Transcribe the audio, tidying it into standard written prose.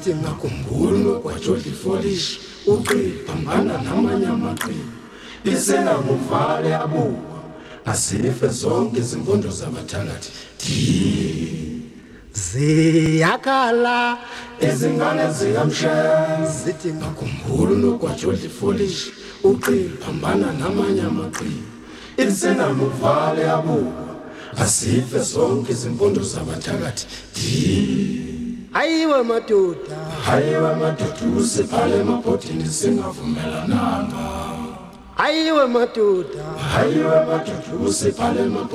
Singakhumbula nogwajoli folish uqiphambana namanye amaqhinga isengamuvale abuka asife zonke izimpondo zabathakathi ziyakhala izingane zikamshaya zithi ngakhumbula nogwajoli folish uqiphambana namanye amaqhinga isengamuvale abuka asife zonke izimpondo zabathakathi Hayiwe madoda usiphale emabhodini singavumelananga Hayiwe madoda usiphale